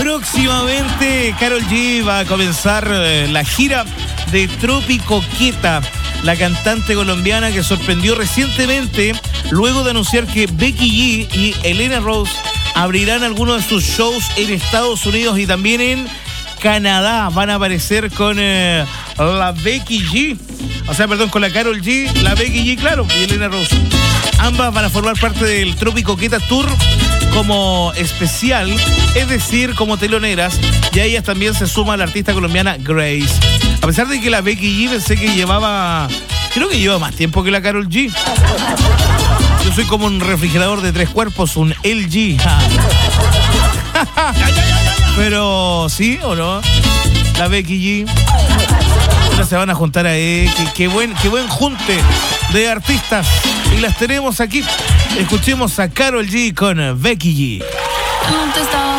Próximamente Karol G va a comenzar la gira de Tropicoqueta, la cantante colombiana que sorprendió recientemente luego de anunciar que Becky G y Elena Rose abrirán algunos de sus shows en Estados Unidos y también en Canadá. Van a aparecer con la Becky G, con la Karol G, la Becky G, claro, y Elena Rose. Ambas van a formar parte del Tropicoqueta Tour como especial, es decir, como teloneras, y a ellas también se suma la artista colombiana Grace. A pesar de que la Becky G pensé que creo que lleva más tiempo que la Karol G. Yo soy como un refrigerador de 3 cuerpos, un LG. Pero, ¿sí o no? La Becky G. Ahora se van a juntar a qué buen junte de artistas. Y las tenemos aquí. Escuchemos a Karol G con Becky G.